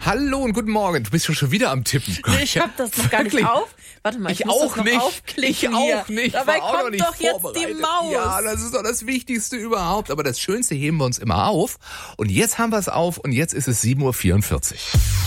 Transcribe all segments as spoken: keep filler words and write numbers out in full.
Hallo und guten Morgen. Du bist schon schon wieder am Tippen. Nee, ich hab das noch gar nicht auf. Warte mal, ich, ich muss auch das noch nicht. aufklicken Ich auch hier. nicht. Dabei War auch noch kommt nicht doch jetzt die vorbereitet. Maus. Ja, das ist doch das Wichtigste überhaupt. Aber das Schönste heben wir uns immer auf. Und jetzt haben wir es auf und jetzt ist es sieben Uhr vierundvierzig.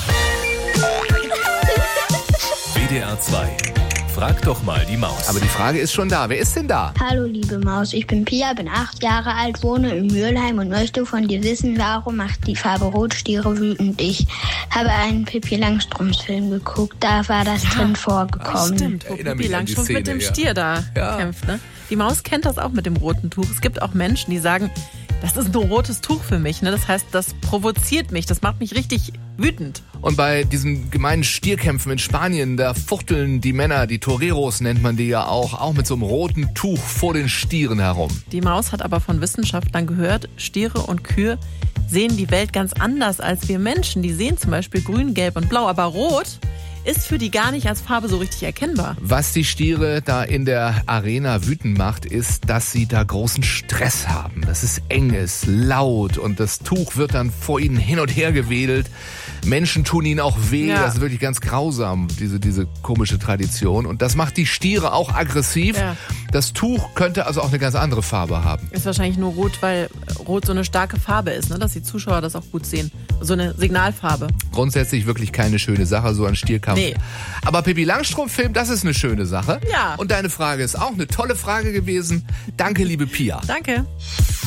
W D R zwei. Frag doch mal die Maus. Aber die Frage ist schon da. Wer ist denn da? Hallo liebe Maus, ich bin Pia, bin acht Jahre alt, wohne in Mülheim und möchte von dir wissen, warum macht die Farbe Rot Stiere wütend? Ich habe einen Pippi Langstrumpf Film geguckt, da war das drin vorgekommen. Stimmt, wo Erinnere Pippi mich an die Langstrumpf mit Szene, dem ja. Stier da Ja. kämpft. Ne? Die Maus kennt das auch mit dem roten Tuch. Es gibt auch Menschen, die sagen, das ist ein rotes Tuch für mich. Ne? Das heißt, das provoziert mich, das macht mich richtig wütend. Und bei diesen gemeinen Stierkämpfen in Spanien, da fuchteln die Männer, die Toreros nennt man die ja auch, auch mit so einem roten Tuch vor den Stieren herum. Die Maus hat aber von Wissenschaftlern gehört, Stiere und Kühe sehen die Welt ganz anders als wir Menschen. Die sehen zum Beispiel grün, gelb und blau, aber rot ist für die gar nicht als Farbe so richtig erkennbar. Was die Stiere da in der Arena wütend macht, ist, dass sie da großen Stress haben. Dass es eng ist, laut und das Tuch wird dann vor ihnen hin und her gewedelt. Menschen tun ihnen auch weh, Ja. das ist wirklich ganz grausam, diese, diese komische Tradition. Und das macht die Stiere auch aggressiv. Ja. Das Tuch könnte also auch eine ganz andere Farbe haben. Ist wahrscheinlich nur rot, weil Rot so eine starke Farbe ist, ne? Dass die Zuschauer das auch gut sehen. So eine Signalfarbe. Grundsätzlich wirklich keine schöne Sache, so ein Stierkampf. Nee. Aber Pippi Langstrumpf-Film, das ist eine schöne Sache. Ja. Und deine Frage ist auch eine tolle Frage gewesen. Danke, liebe Pia. Danke.